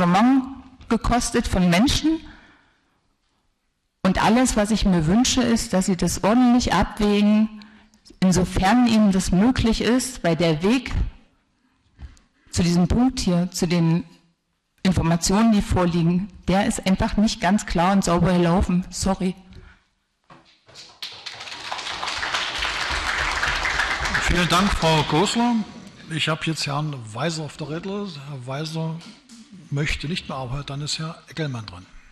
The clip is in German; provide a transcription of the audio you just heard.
Engagement gekostet von Menschen. Und alles, was ich mir wünsche, ist, dass Sie das ordentlich abwägen, insofern Ihnen das möglich ist, weil der Weg zu diesem Punkt hier, zu den Informationen, die vorliegen, der ist einfach nicht ganz klar und sauber gelaufen. Sorry. Vielen Dank, Frau Gosler. Ich habe jetzt Herrn Weiser auf der Redner. Herr Weiser möchte nicht mehr arbeiten, dann ist Herr Eckelmann dran.